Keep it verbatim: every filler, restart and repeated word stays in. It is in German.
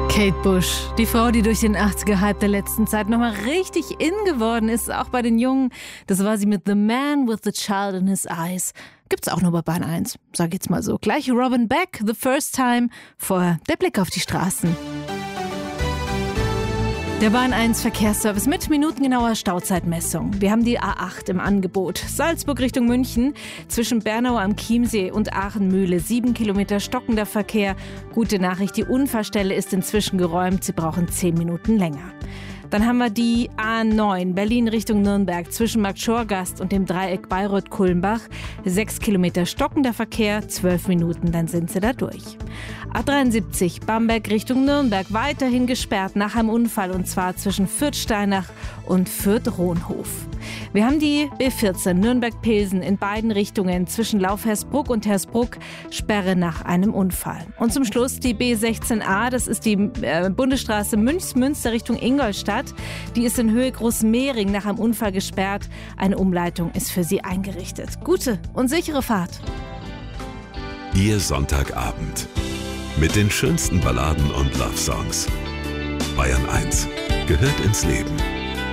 Kate Bush, die Frau, die durch den achtziger-Hype der letzten Zeit nochmal richtig in geworden ist, auch bei den Jungen. Das war sie mit The Man with the Child in His Eyes. Gibt's auch nur bei Bahn eins, sag jetzt mal so. Gleich Robin Beck, The First Time. Vorher der Blick auf die Straßen. Der Bahn eins Verkehrsservice mit minutengenauer Stauzeitmessung. Wir haben die A acht im Angebot. Salzburg Richtung München, zwischen Bernau am Chiemsee und Aachen-Mühle. Sieben Kilometer stockender Verkehr. Gute Nachricht, die Unfallstelle ist inzwischen geräumt. Sie brauchen zehn Minuten länger. Dann haben wir die A neun, Berlin Richtung Nürnberg, zwischen Markt-Schorgast und dem Dreieck Bayreuth-Kulmbach. Sechs Kilometer stockender Verkehr, zwölf Minuten, dann sind sie da durch. A dreiundsiebzig, Bamberg Richtung Nürnberg, weiterhin gesperrt nach einem Unfall, und zwar zwischen Fürth-Steinach und Fürth-Rohnhof. Wir haben die B vierzehn, Nürnberg-Pilsen, in beiden Richtungen, zwischen Lauf-Hersbruck und Hersbruck, Sperre nach einem Unfall. Und zum Schluss die B sechzehn A, das ist die äh, Bundesstraße Münchs-Münster Richtung Ingolstadt. Die ist in Höhe Großmehring nach einem Unfall gesperrt. Eine Umleitung ist für sie eingerichtet. Gute und sichere Fahrt. Ihr Sonntagabend mit den schönsten Balladen und Love-Songs. Bayern eins gehört ins Leben.